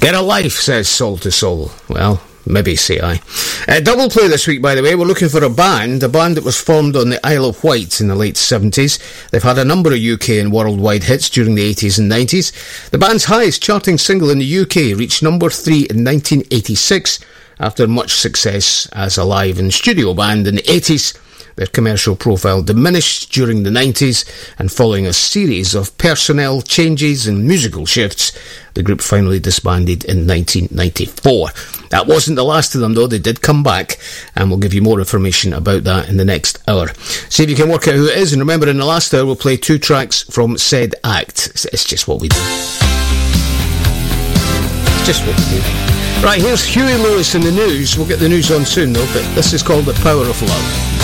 Get a life, says Soul to Soul. Well, maybe, say I. Double play this week, by the way. We're looking for a band that was formed on the Isle of Wight in the late 70s. They've had a number of UK and worldwide hits during the 80s and 90s. The band's highest charting single in the UK reached number 3 in 1986 after much success as a live and studio band in the 80s. Their commercial profile diminished during the 90s, and following a series of personnel changes and musical shifts, the group finally disbanded in 1994. That wasn't the last of them, though. They did come back, and we'll give you more information about that in the next hour. See if you can work out who it is, and remember, in the last hour, we'll play 2 tracks from said act. It's just what we do. It's just what we do. Right, here's Huey Lewis in the news. We'll get the news on soon, though, but this is called The Power of Love.